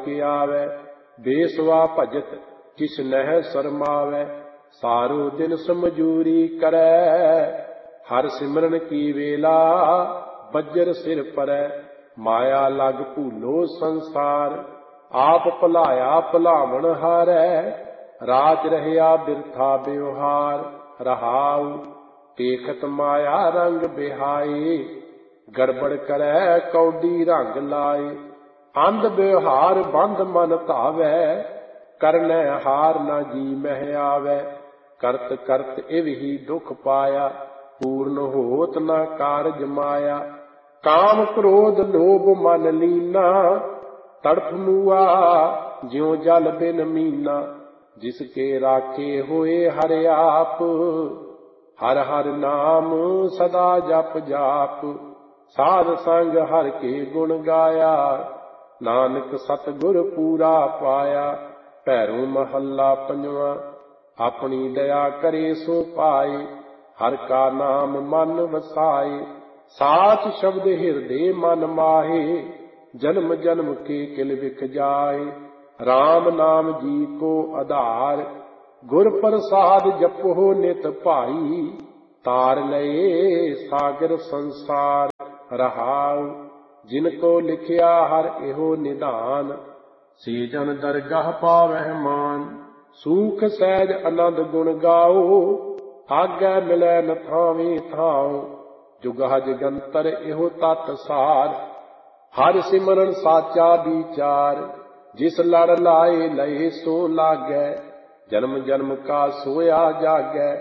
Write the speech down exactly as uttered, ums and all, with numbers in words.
के आवे। बेसवा भजत किस नह शरमावे। सारो दिन समझूरी करे। हर सिमरन की वेला बज्र सिर परै। माया लग भूलो संसार। आप भुलाया भुलावण हारै। राज रहया बिरथा ब्यवहार। रहाऊ देखत माया रंग बिहाए। गड़बड़ करे कौडी रंग लाए। अंध व्यवहार बंध मन धावै। करनै हार न जी मह आवे। करत करत इव ही दुख पाया। पूर्ण होत न कारज माया। काम क्रोध लोभ मन लीना। तड़फ मुआ ज्यों जल बिन मीना। जिसके राखे होए हर आप। हर हर नाम सदा जप जाप। साध संग हर के गुण गाया। नानक सतगुर पूरा पाया। भैरो महला पंजवा। अपनी दया करे सो पाए। हर का नाम मन वसाए। साच शब्द हिरदे मन माहे। जन्म जन्म के किल बिख जाए। राम नाम जी को आधार। गुर प्रसाद जपो नित भाई। तार लए सागर संसार। रहाऊ जिनको लिखिया हर एहो निधान। से जन दरगाह पावह मान। सूख सहज आनंद गुण गाओ। आगे मिलै न थावे थाओ। जुगा जगंतर एहो तत सार। हर सिमरन साचा विचार। जिस लड़ लाए लए सो लागै। जन्म जन्म का सोया जागै।